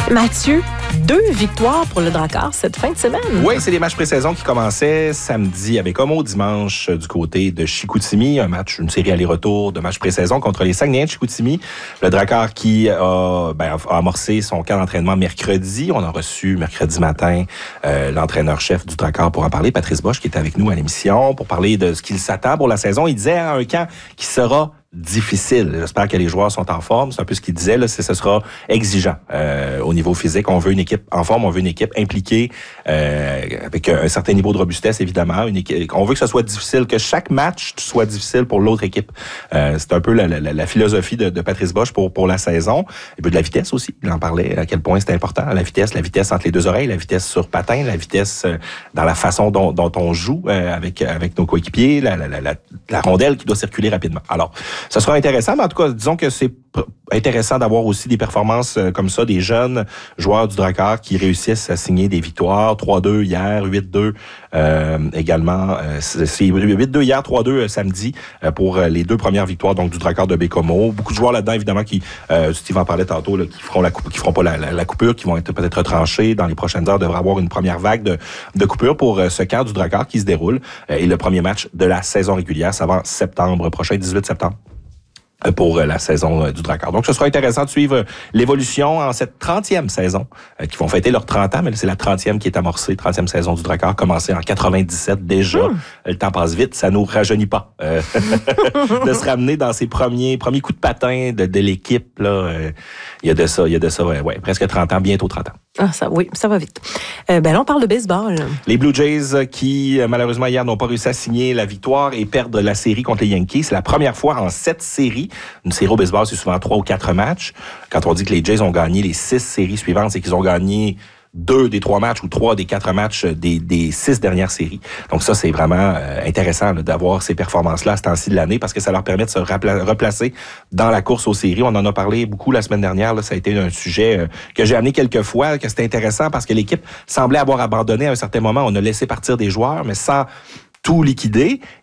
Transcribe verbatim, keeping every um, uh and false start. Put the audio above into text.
Mathieu, deux victoires pour le Drakkar cette fin de semaine. Oui, c'est des matchs pré-saison qui commençaient samedi avec Homo, dimanche du côté de Chicoutimi, un match, une série aller-retour de matchs pré-saison contre les Saguenayens de Chicoutimi. Le Drakkar qui a, ben, a amorcé son camp d'entraînement mercredi. On a reçu mercredi matin euh, l'entraîneur-chef du Drakkar pour en parler, Patrice Bosch, qui est avec nous à l'émission, pour parler de ce qu'il s'attend pour la saison. Il disait un camp qui sera difficile. J'espère que les joueurs sont en forme. C'est un peu ce qu'il disait. Là, c'est, ce sera exigeant euh, au niveau physique. On veut une équipe en forme, on veut une équipe impliquée euh, avec un certain niveau de robustesse, évidemment. Une équipe, on veut que ce soit difficile, que chaque match soit difficile pour l'autre équipe. Euh, c'est un peu la, la, la philosophie de, de Patrice Bosch pour, pour la saison. Et puis de la vitesse aussi. Il en parlait à quel point c'était important. La vitesse, la vitesse entre les deux oreilles, la vitesse sur patin, la vitesse euh, dans la façon dont, dont on joue euh, avec, avec nos coéquipiers, la, la, la, la, la rondelle qui doit circuler rapidement. Alors, ça sera intéressant, mais en tout cas, disons que c'est intéressant d'avoir aussi des performances comme ça, des jeunes joueurs du Drakkar qui réussissent à signer des victoires. trois deux hier, huit deux euh, également. Euh, c'est huit deux hier, trois deux samedi euh, pour les deux premières victoires donc du Drakkar de Baie-Comeau. Beaucoup de joueurs là-dedans, évidemment, qui, euh, Steve en parlait tantôt, là, qui feront la coupe, qui feront pas la, la, la coupure, qui vont être peut-être retranchés dans les prochaines heures, devraient avoir une première vague de, de coupure pour euh, ce camp du Drakkar qui se déroule. Euh, et le premier match de la saison régulière, ça va en septembre prochain, dix-huit septembre. Pour la saison du Drakkar. Donc, ce sera intéressant de suivre l'évolution en cette trentième saison, euh, qui vont fêter leurs trente ans, mais c'est la trentième qui est amorcée, trentième saison du Drakkar, commencée en quatre-vingt-dix-sept déjà. Mmh. Le temps passe vite, ça nous rajeunit pas euh, de se ramener dans ces premiers premiers coups de patin de, de l'équipe. Là, euh, il y a de ça, il y a de ça, ouais, ouais, presque trente ans, bientôt trente ans. Ah, ça, oui, ça va vite. Euh, ben là, on parle de baseball. Les Blue Jays qui, malheureusement, hier, n'ont pas réussi à signer la victoire et perdent la série contre les Yankees. C'est la première fois en sept séries. Une série au baseball, c'est souvent trois ou quatre matchs. Quand on dit que les Jays ont gagné les six séries suivantes, c'est qu'ils ont gagné deux des trois matchs ou trois des quatre matchs des, des six dernières séries. Donc ça, c'est vraiment euh, intéressant là, d'avoir ces performances-là à ce temps-ci de l'année parce que ça leur permet de se rapla- replacer dans la course aux séries. On en a parlé beaucoup la semaine dernière. Là, ça a été un sujet euh, que j'ai amené quelques fois, que c'était intéressant parce que l'équipe semblait avoir abandonné à un certain moment. On a laissé partir des joueurs, mais sans tout liquider.